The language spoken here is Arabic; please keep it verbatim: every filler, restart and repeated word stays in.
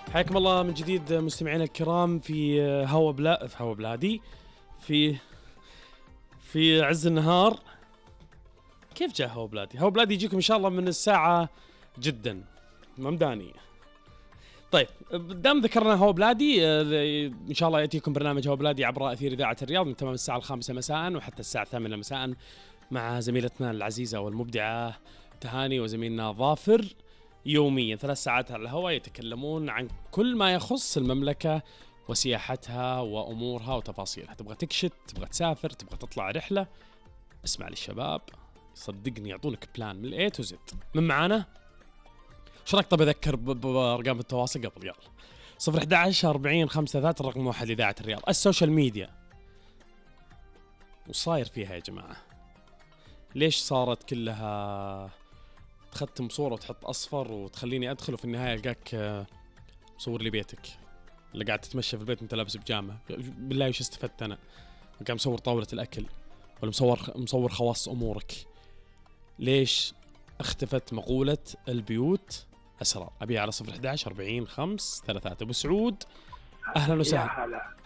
حياكم الله من جديد مستمعينا الكرام في هوا بلا في هوا بلادي في في عز النهار. كيف جاء هوا بلادي؟ هوا بلادي يجيكم ان شاء الله من الساعة جدا ممداني. طيب دام ذكرنا هوا بلادي، ان شاء الله ياتيكم برنامج هوا بلادي عبر اثير اذاعة الرياض من تمام الساعة الخامسة مساء وحتى الساعة الثامنة مساء مع زميلتنا العزيزة والمبدعة تهاني وزميلنا ظافر. يوميا ثلاث ساعات على الهواء يتكلمون عن كل ما يخص المملكة وسياحتها وأمورها وتفاصيلها. تبغى تكشت، تبغى تسافر، تبغى تطلع رحلة، اسمع للشباب صدقني يعطونك بلان من الاي تو زد. من معانا؟ شو رايك؟ طب اذكر بارقام التواصل قبل. يلا صفر أحد عشر أربعين خمسة ثلاثة الرقم واحد إذاعة الرياض. السوشيال ميديا وصاير فيها يا جماعة؟ ليش صارت كلها تختم صورة وتحط أصفر وتخليني أدخل وفي النهاية ألقاك مصور لي بيتك اللي قاعد تتمشى في البيت وانت لابس بجامة؟ بالله وش استفدت أنا؟ قاعد مصور طاولة الأكل ولا مصور مصور خواص أمورك؟ ليش اختفت مقولة البيوت أسرار؟ أبي على صفر أحد عشر أربعين خمس ثلاثات. أبو سعود أهلا وسهلا.